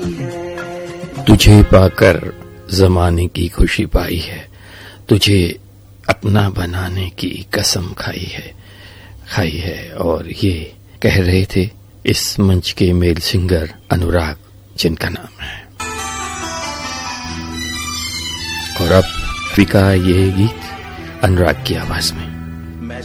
तुझे पाकर जमाने की खुशी पाई है, तुझे अपना बनाने की कसम खाई है। और ये कह रहे थे इस मंच के मेल सिंगर अनुराग, जिनका नाम है। और अब फिका ये गीत अनुराग की आवाज में।